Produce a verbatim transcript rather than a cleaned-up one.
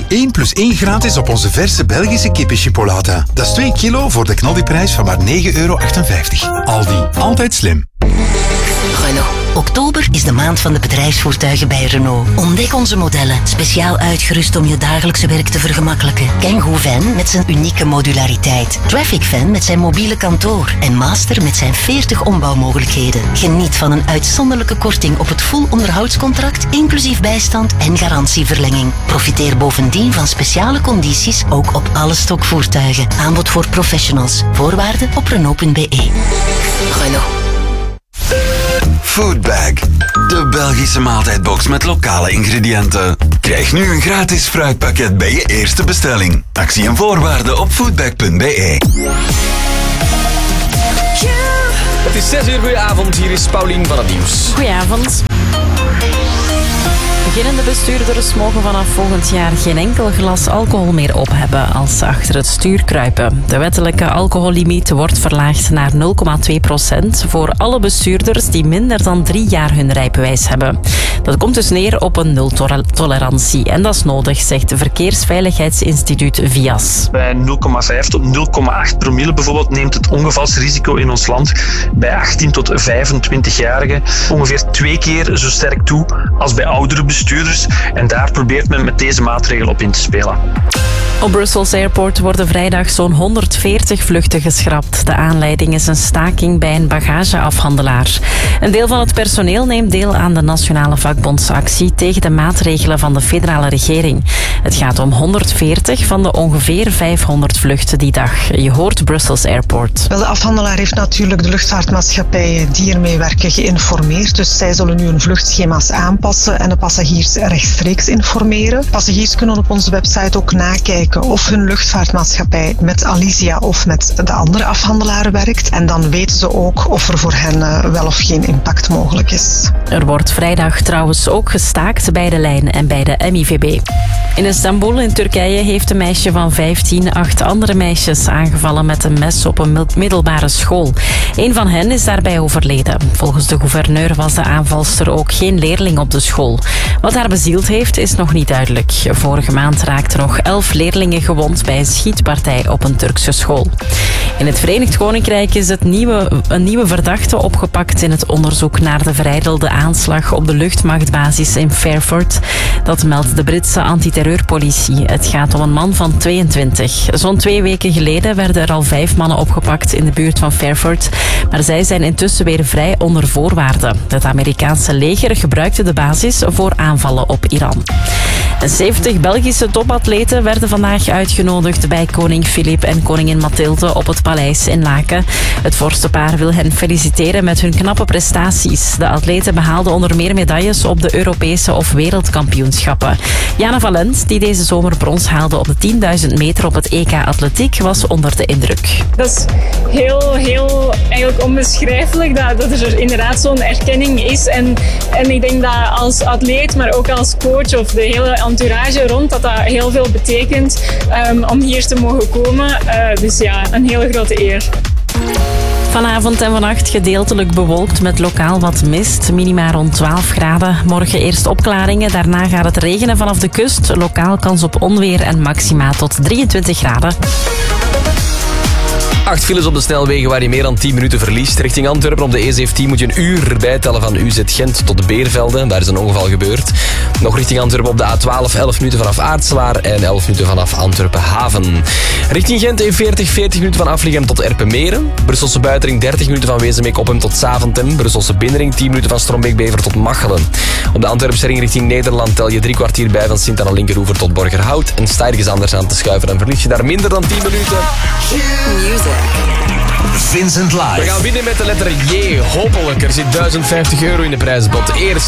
Nu één plus één gratis op onze verse Belgische kippenchipolata. Dat is twee kilo voor de knaldiprijs van maar negen euro achtenvijftig. Aldi, altijd slim. Renault. Oktober is de maand van de bedrijfsvoertuigen bij Renault. Ontdek onze modellen, speciaal uitgerust om je dagelijkse werk te vergemakkelijken. Kangoo Van met zijn unieke modulariteit. Traffic Van met zijn mobiele kantoor. En Master met zijn veertig ombouwmogelijkheden. Geniet van een uitzonderlijke korting op het full onderhoudscontract, inclusief bijstand en garantieverlenging. Profiteer bovendien van speciale condities, ook op alle stokvoertuigen. Aanbod voor professionals. Voorwaarden op Renault punt be. Renault. Foodbag, de Belgische maaltijdbox met lokale ingrediënten. Krijg nu een gratis fruitpakket bij je eerste bestelling. Actie en voorwaarden op foodbag punt be. Het is zes uur, goedenavond. Hier is Paulien van het Nieuws. Goedenavond. Beginnende bestuurders mogen vanaf volgend jaar geen enkel glas alcohol meer op hebben als ze achter het stuur kruipen. De wettelijke alcohollimiet wordt verlaagd naar nul komma twee procent voor alle bestuurders die minder dan drie jaar hun rijbewijs hebben. Dat komt dus neer op een nultolerantie. En dat is nodig, zegt het Verkeersveiligheidsinstituut V I A S. Bij nul komma vijf tot nul komma acht promille bijvoorbeeld neemt het ongevalsrisico in ons land bij achttien tot vijfentwintig-jarigen ongeveer twee keer zo sterk toe als bij oudere bestuurders. En daar probeert men met deze maatregel op in te spelen. Op Brussels Airport worden vrijdag zo'n honderdveertig vluchten geschrapt. De aanleiding is een staking bij een bagageafhandelaar. Een deel van het personeel neemt deel aan de nationale vakbondsactie tegen de maatregelen van de federale regering. Het gaat om honderdveertig van de ongeveer vijfhonderd vluchten die dag. Je hoort Brussels Airport. Wel, de afhandelaar heeft natuurlijk de luchtvaartmaatschappijen die ermee werken geïnformeerd. Dus zij zullen nu hun vluchtschema's aanpassen en de passagiers rechtstreeks informeren. Passagiers kunnen op onze website ook nakijken of hun luchtvaartmaatschappij met Alisia of met de andere afhandelaar werkt. En dan weten ze ook of er voor hen wel of geen impact mogelijk is. Er wordt vrijdag trouwens ook gestaakt bij de lijn en bij de M I V B. In Istanbul in Turkije heeft een meisje van vijftien acht andere meisjes aangevallen met een mes op een middelbare school. Een van hen is daarbij overleden. Volgens de gouverneur was de aanvalster ook geen leerling op de school. Wat haar bezield heeft is nog niet duidelijk. Vorige maand raakten nog elf leerlingen gewond bij een schietpartij op een Turkse school. In het Verenigd Koninkrijk is het nieuwe, een nieuwe verdachte opgepakt in het onderzoek naar de verijdelde aanslag op de luchtmachtbasis in Fairford. Dat meldt de Britse antiterreurpolitie. Het gaat om een man van tweeëntwintig. Zo'n twee weken geleden werden er al vijf mannen opgepakt in de buurt van Fairford, maar zij zijn intussen weer vrij onder voorwaarden. Het Amerikaanse leger gebruikte de basis voor aanvallen op Iran. En zeventig Belgische topatleten werden vandaag uitgenodigd bij koning Filip en koningin Mathilde op het paleis in Laken. Het vorstenpaar wil hen feliciteren met hun knappe prestaties. De atleten behaalden onder meer medailles op de Europese of wereldkampioenschappen. Jana Valent, die deze zomer brons haalde op de tienduizend meter op het E K Atletiek, was onder de indruk. Dat is heel, heel eigenlijk onbeschrijfelijk dat, dat er inderdaad zo'n erkenning is. En, en ik denk dat als atleet, maar ook als coach of de hele entourage rond, dat dat heel veel betekent um, om hier te mogen komen. Uh, dus ja, een hele grote eer. Vanavond en vannacht gedeeltelijk bewolkt met lokaal wat mist. Minima rond twaalf graden. Morgen eerst opklaringen. Daarna gaat het regenen vanaf de kust. Lokaal kans op onweer en maxima tot drieëntwintig graden. Acht files op de snelwegen waar je meer dan tien minuten verliest. Richting Antwerpen op de E zeventien moet je een uur bijtellen van U Z Gent tot de Beervelde. Daar is een ongeval gebeurd. Nog richting Antwerpen op de A twaalf, elf minuten vanaf Aartselaar en elf minuten vanaf Antwerpen Haven. Richting Gent E veertig, veertig minuten van Afligem tot Erpenmeren. Brusselse Buitenring dertig minuten van Wezenbeek-Oppem tot Zaventem. Brusselse Binnenring tien minuten van Strombeek-Bever tot Machelen. Op de Antwerpse ring richting Nederland tel je drie kwartier bij van Sint-Anna-Linkeroever tot Borgerhout. En sta ergens anders aan te schuiven, dan verlies je daar minder dan tien minuten. Music. Vincent Live. We gaan winnen met de letter J. Hopelijk. Er zit duizend vijftig euro in de prijzenpot. Eerst